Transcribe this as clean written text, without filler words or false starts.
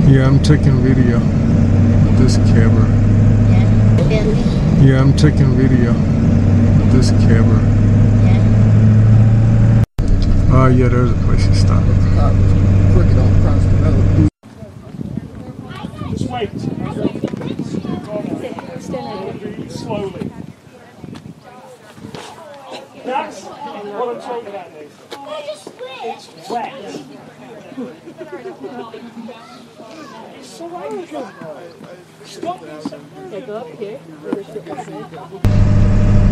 Yeah, I'm taking video with this camera. Yeah, I'm taking video with this camera. Oh yeah, there's a place to stop. Crooked on across the road. Just wait. Slowly. That's what I'm talking about, Nick. It's wet. It's so angry. Stop. Go up here.